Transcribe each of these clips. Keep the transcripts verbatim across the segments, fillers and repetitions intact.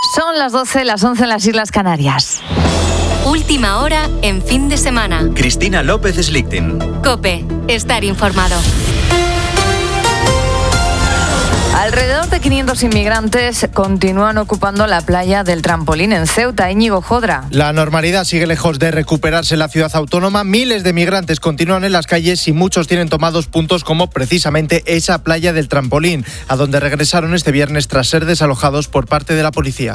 Son las doce, las once en las Islas Canarias. Última hora en fin de semana. Cristina López Slichting. COPE. Estar informado. Alrededor de quinientos inmigrantes continúan ocupando la playa del Trampolín en Ceuta. Íñigo Jodra. La normalidad sigue lejos de recuperarse en la ciudad autónoma. Miles de migrantes continúan en las calles y muchos tienen tomados puntos como precisamente esa playa del Trampolín, a donde regresaron este viernes tras ser desalojados por parte de la policía.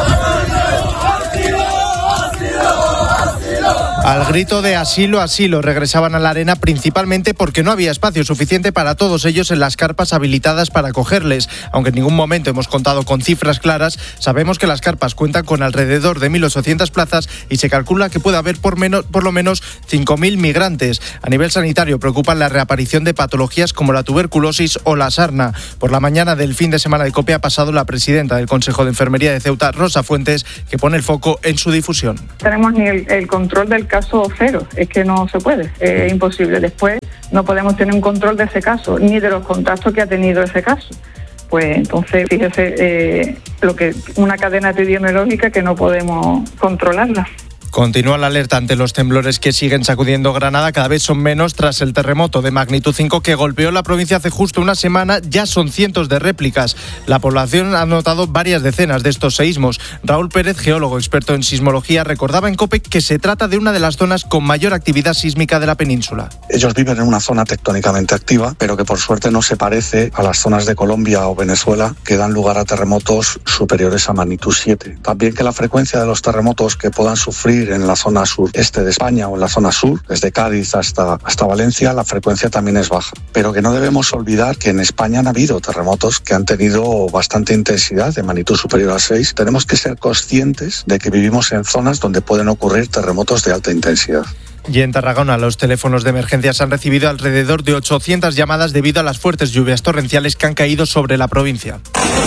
Al grito de asilo, asilo, regresaban a la arena principalmente porque no había espacio suficiente para todos ellos en las carpas habilitadas para acogerles. Aunque en ningún momento hemos contado con cifras claras, sabemos que las carpas cuentan con alrededor de mil ochocientas plazas y se calcula que puede haber por, menos, por lo menos cinco mil migrantes. A nivel sanitario preocupan la reaparición de patologías como la tuberculosis o la sarna. Por la mañana del fin de semana de COPE ha pasado la presidenta del Consejo de Enfermería de Ceuta, Rosa Fuentes, que pone el foco en su difusión. Tenemos ni el, el control del caso cero, es que no se puede, es imposible. Después no podemos tener un control de ese caso, ni de los contactos que ha tenido ese caso. Pues entonces, fíjese, eh, lo que una cadena epidemiológica que no podemos controlarla. Continúa la alerta ante los temblores que siguen sacudiendo Granada. Cada vez son menos tras el terremoto de magnitud cinco que golpeó la provincia hace justo una semana. Ya son cientos de réplicas. La población ha notado varias decenas de estos seísmos. Raúl Pérez, geólogo experto en sismología, recordaba en COPE que se trata de una de las zonas con mayor actividad sísmica de la península. Ellos viven en una zona tectónicamente activa, pero que por suerte no se parece a las zonas de Colombia o Venezuela que dan lugar a terremotos superiores a magnitud siete. También que la frecuencia de los terremotos que puedan sufrir en la zona sureste de España o en la zona sur, desde Cádiz hasta, hasta Valencia, la frecuencia también es baja. Pero que no debemos olvidar que en España han habido terremotos que han tenido bastante intensidad, de magnitud superior a seis. Tenemos que ser conscientes de que vivimos en zonas donde pueden ocurrir terremotos de alta intensidad. Y en Tarragona, los teléfonos de emergencias han recibido alrededor de ochocientas llamadas debido a las fuertes lluvias torrenciales que han caído sobre la provincia.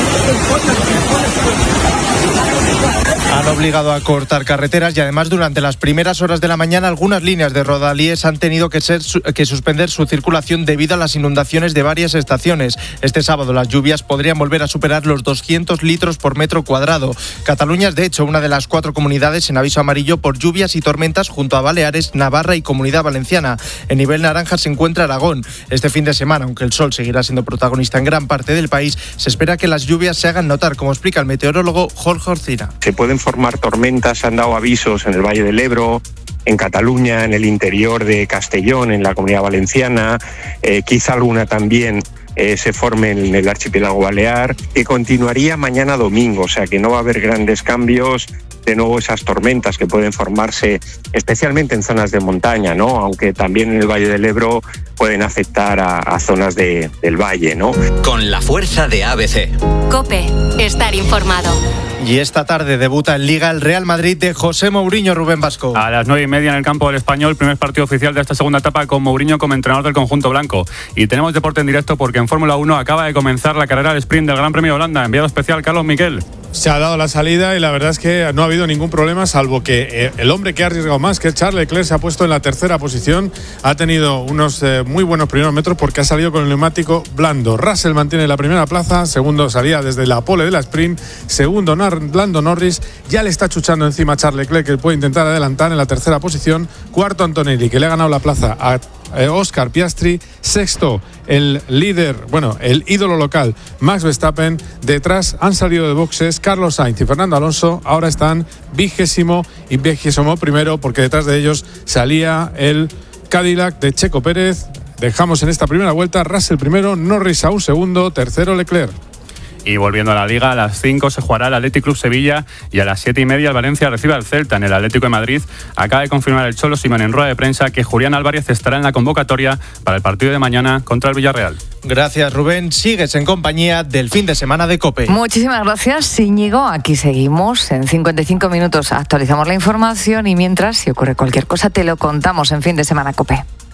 Han obligado a cortar carreteras y además durante las primeras horas de la mañana algunas líneas de Rodalíes han tenido que, ser, que suspender su circulación debido a las inundaciones de varias estaciones. Este sábado las lluvias podrían volver a superar los doscientos litros por metro cuadrado. Cataluña es de hecho una de las cuatro comunidades en aviso amarillo por lluvias y tormentas junto a Baleares, Navarra y Comunidad Valenciana. En nivel naranja se encuentra Aragón. Este fin de semana, aunque el sol seguirá siendo protagonista en gran parte del país, se espera que las lluvias se hagan notar, como explica el meteorólogo Jorge Orcina. Se pueden formar tormentas, se han dado avisos en el Valle del Ebro, en Cataluña, en el interior de Castellón, en la Comunidad Valenciana, eh, quizá alguna también eh, se forme en el archipiélago balear, que continuaría mañana domingo, o sea que no va a haber grandes cambios. De nuevo esas tormentas que pueden formarse especialmente en zonas de montaña, ¿no? Aunque también en el Valle del Ebro pueden afectar a, a zonas de, del valle, ¿no? Con la fuerza de A B C. COPE. Estar informado. Y esta tarde debuta en Liga el Real Madrid de José Mourinho. Rubén Vasco. A las nueve y media en el campo del Español, primer partido oficial de esta segunda etapa con Mourinho como entrenador del conjunto blanco. Y tenemos deporte en directo porque en Fórmula uno acaba de comenzar la carrera al sprint del Gran Premio de Holanda. Enviado especial Carlos Miquel. Se ha dado la salida y la verdad es que no ha habido ningún problema, salvo que el hombre que ha arriesgado más, que es Charles Leclerc, se ha puesto en la tercera posición. Ha tenido unos eh, muy buenos primeros metros porque ha salido con el neumático blando. Russell mantiene la primera plaza, segundo salía desde la pole de la sprint, segundo Lando Norris, ya le está chuchando encima a Charles Leclerc, que puede intentar adelantar en la tercera posición. Cuarto Antonelli, que le ha ganado la plaza a Oscar Piastri. Sexto el líder, bueno, el ídolo local Max Verstappen. Detrás han salido de boxes Carlos Sainz y Fernando Alonso. Ahora están vigésimo y vigésimo primero, porque detrás de ellos salía el Cadillac de Checo Pérez. Dejamos en esta primera vuelta Russell primero, Norris aún segundo, tercero Leclerc. Y volviendo a la Liga, a las cinco se jugará el Athletic Club Sevilla y a las siete y media el Valencia recibe al Celta en el Atlético de Madrid. Acaba de confirmar el Cholo Simeone en rueda de prensa que Julián Álvarez estará en la convocatoria para el partido de mañana contra el Villarreal. Gracias, Rubén. Sigues en compañía del fin de semana de COPE. Muchísimas gracias, Íñigo. Aquí seguimos. En cincuenta y cinco minutos actualizamos la información y mientras, si ocurre cualquier cosa, te lo contamos en Fin de Semana COPE.